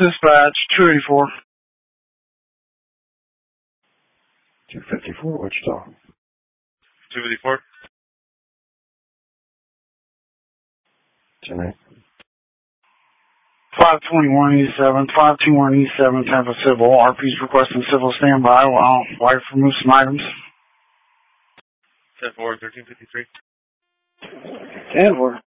Dispatch, 284. 254, Wichita. 254. 10-8. 521 East 7, 521 East 7, Tampa Civil. RP's requesting civil standby while wife removes some items. 10-4, 1353. 10-4.